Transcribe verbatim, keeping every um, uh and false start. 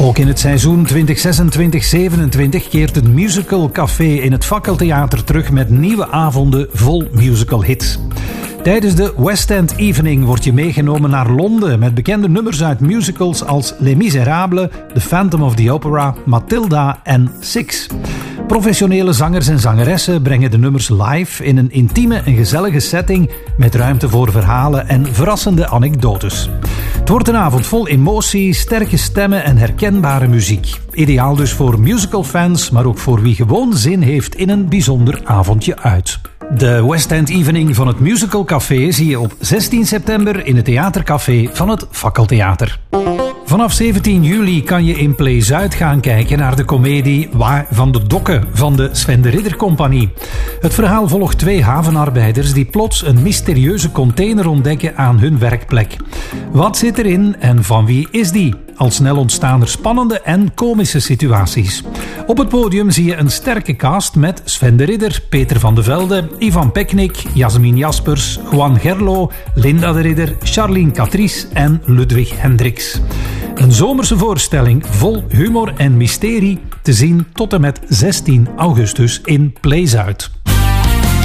Ook in het seizoen twintig zesentwintig zevenentwintig keert het Musical Café in het Fakkeltheater terug met nieuwe avonden vol musical hits. Tijdens de West End Evening word je meegenomen naar Londen met bekende nummers uit musicals als Les Miserables, The Phantom of the Opera, Matilda en Six. Professionele zangers en zangeressen brengen de nummers live in een intieme en gezellige setting met ruimte voor verhalen en verrassende anekdotes. Het wordt een avond vol emotie, sterke stemmen en herkenbare muziek. Ideaal dus voor musicalfans, maar ook voor wie gewoon zin heeft in een bijzonder avondje uit. De West End Evening van het Musical Café zie je op zestien september in het Theatercafé van het Fakkeltheater. Vanaf zeventien juli kan je in Play Zuid gaan kijken naar de komedie Waar van de Dokken van de Sven de Ridder Compagnie. Het verhaal volgt twee havenarbeiders die plots een mysterieuze container ontdekken aan hun werkplek. Wat zit erin en van wie is die? Al snel ontstaan er spannende en komische situaties. Op het podium zie je een sterke cast met Sven de Ridder, Peter van de Velde, Ivan Peknik, Jasmin Jaspers, Juan Gerlo, Linda de Ridder, Charlene Catrice en Ludwig Hendricks. Een zomerse voorstelling vol humor en mysterie te zien tot en met zestien augustus in Play Zuid.